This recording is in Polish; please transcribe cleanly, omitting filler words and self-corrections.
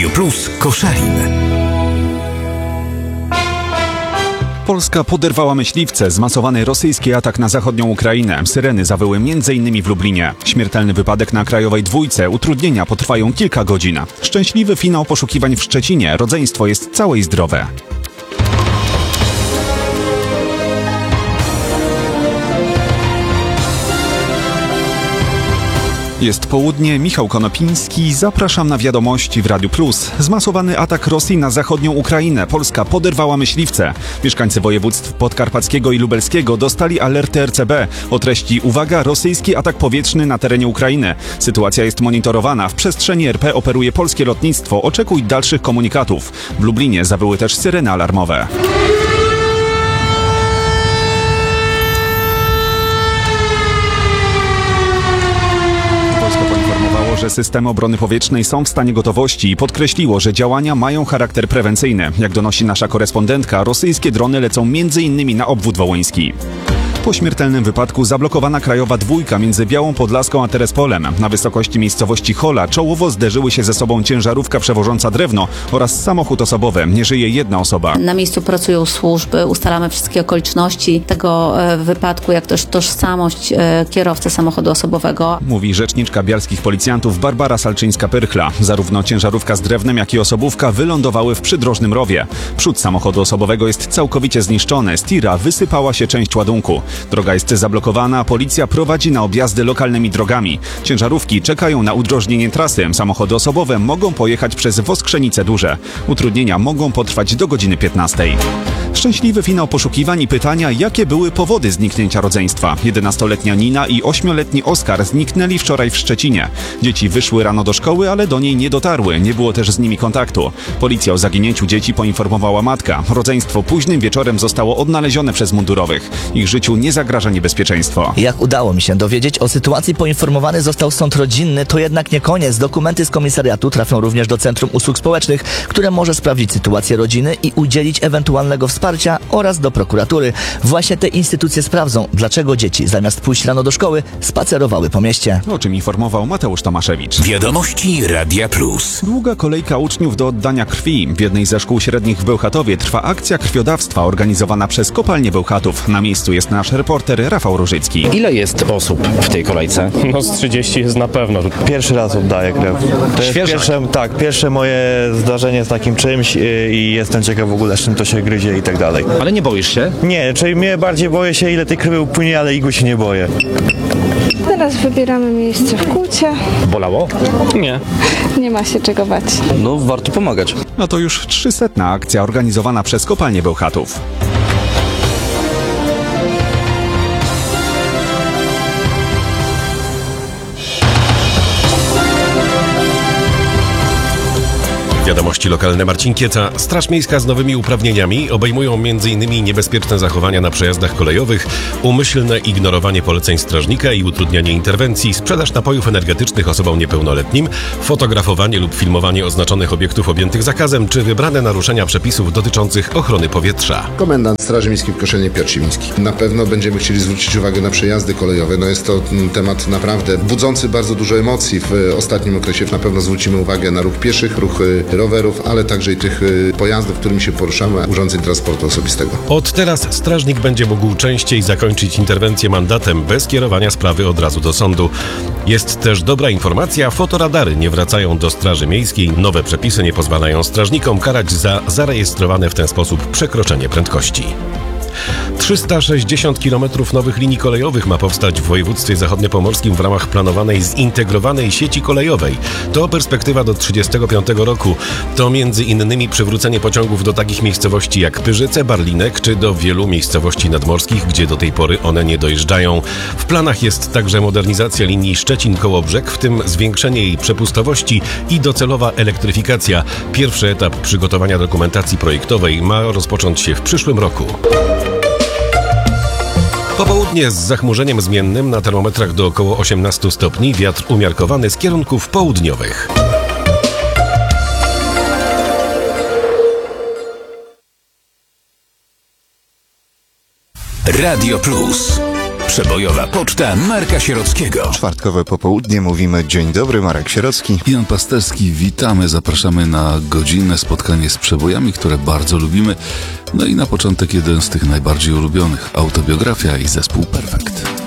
Radio Plus Koszalin. Polska poderwała myśliwce. Zmasowany rosyjski atak na zachodnią Ukrainę. Syreny zawyły m.in. w Lublinie. Śmiertelny wypadek na krajowej dwójce. Utrudnienia potrwają kilka godzin. Szczęśliwy finał poszukiwań w Szczecinie. Rodzeństwo jest całe i zdrowe. Jest południe, Michał Konopiński. Zapraszam na wiadomości w Radiu Plus. Zmasowany atak Rosji na zachodnią Ukrainę. Polska poderwała myśliwce. Mieszkańcy województw podkarpackiego i lubelskiego dostali alerty RCB o treści: uwaga, rosyjski atak powietrzny na terenie Ukrainy. Sytuacja jest monitorowana. W przestrzeni RP operuje polskie lotnictwo. Oczekuj dalszych komunikatów. W Lublinie zawyły też syreny alarmowe. Że systemy obrony powietrznej są w stanie gotowości i podkreśliło, że działania mają charakter prewencyjny. Jak donosi nasza korespondentka, rosyjskie drony lecą m.in. na obwód wołyński. Po śmiertelnym wypadku zablokowana krajowa dwójka między Białą Podlaską a Terespolem. Na wysokości miejscowości Hola czołowo zderzyły się ze sobą ciężarówka przewożąca drewno oraz samochód osobowy. Nie żyje jedna osoba. Na miejscu pracują służby, ustalamy wszystkie okoliczności tego wypadku, jak też tożsamość kierowcy samochodu osobowego. Mówi rzeczniczka bialskich policjantów Barbara Salczyńska-Pyrchla. Zarówno ciężarówka z drewnem, jak i osobówka wylądowały w przydrożnym rowie. Przód samochodu osobowego jest całkowicie zniszczony. Z tira wysypała się część ładunku. Droga jest zablokowana, a policja prowadzi na objazdy lokalnymi drogami. Ciężarówki czekają na udrożnienie trasy. Samochody osobowe mogą pojechać przez Woskrzenice Duże. Utrudnienia mogą potrwać do godziny 15. Szczęśliwy finał poszukiwań i pytania, jakie były powody zniknięcia rodzeństwa. 11-letnia Nina i 8-letni Oskar zniknęli wczoraj w Szczecinie. Dzieci wyszły rano do szkoły, ale do niej nie dotarły. Nie było też z nimi kontaktu. Policja o zaginięciu dzieci poinformowała matka. Rodzeństwo późnym wieczorem zostało odnalezione przez mundurowych. Ich życiu nie zagraża niebezpieczeństwo. Jak udało mi się dowiedzieć, o sytuacji poinformowany został sąd rodzinny. To jednak nie koniec. Dokumenty z komisariatu trafią również do Centrum Usług Społecznych, które może sprawdzić sytuację rodziny i udzielić ewentualnego wsparcia, oraz do prokuratury. Właśnie te instytucje sprawdzą, dlaczego dzieci zamiast pójść rano do szkoły spacerowały po mieście. O czym informował Mateusz Tomaszewicz. Wiadomości Radia Plus. Długa kolejka uczniów do oddania krwi. W jednej ze szkół średnich w Bełchatowie trwa akcja krwiodawstwa organizowana przez Kopalnię Bełchatów. Na miejscu jest nasz reporter Rafał Różycki. Ile jest osób w tej kolejce? No z 30 jest na pewno. Pierwszy raz oddaję krew. To jest pierwsze moje zdarzenie z takim czymś i jestem ciekaw w ogóle, z czym to się gryzie i tak dalej. Ale nie boisz się? Nie, czyli mnie bardziej boję się, ile tej krwi upłynie, ale igły się nie boję. Teraz wybieramy miejsce w Kłucie. Bolało? Nie. Nie ma się czego bać. No, warto pomagać. No to już 300. akcja organizowana przez Kopalnię Bełchatów. Wiadomości lokalne, Marcin Kieca. Straż Miejska z nowymi uprawnieniami obejmują m.in. niebezpieczne zachowania na przejazdach kolejowych, umyślne ignorowanie poleceń strażnika i utrudnianie interwencji, sprzedaż napojów energetycznych osobom niepełnoletnim, fotografowanie lub filmowanie oznaczonych obiektów objętych zakazem, czy wybrane naruszenia przepisów dotyczących ochrony powietrza. Komendant Straży Miejskiej w Koszalinie Piotr Siwiński. Na pewno będziemy chcieli zwrócić uwagę na przejazdy kolejowe. No jest to temat naprawdę budzący bardzo dużo emocji. W ostatnim okresie na pewno zwrócimy uwagę na ruch pieszych, ruch rowerów, ale także i tych pojazdów, którymi się poruszamy, urządzeń transportu osobistego. Od teraz strażnik będzie mógł częściej zakończyć interwencję mandatem bez kierowania sprawy od razu do sądu. Jest też dobra informacja, fotoradary nie wracają do Straży Miejskiej. Nowe przepisy nie pozwalają strażnikom karać za zarejestrowane w ten sposób przekroczenie prędkości. 360 km nowych linii kolejowych ma powstać w województwie zachodniopomorskim w ramach planowanej zintegrowanej sieci kolejowej. To perspektywa do 1935 roku. To między innymi przywrócenie pociągów do takich miejscowości jak Pyrzyce, Barlinek czy do wielu miejscowości nadmorskich, gdzie do tej pory one nie dojeżdżają. W planach jest także modernizacja linii Szczecin-Kołobrzeg, w tym zwiększenie jej przepustowości i docelowa elektryfikacja. Pierwszy etap przygotowania dokumentacji projektowej ma rozpocząć się w przyszłym roku. Popołudnie z zachmurzeniem zmiennym, na termometrach do około 18 stopni, wiatr umiarkowany z kierunków południowych. Radio Plus. Przebojowa poczta Marka Sierockiego. Czwartkowe popołudnie mówimy dzień dobry, Marek Sierocki. Jan Pasterski, witamy, zapraszamy na godzinne spotkanie z przebojami, które bardzo lubimy. No i na początek jeden z tych najbardziej ulubionych, autobiografia i zespół Perfekt.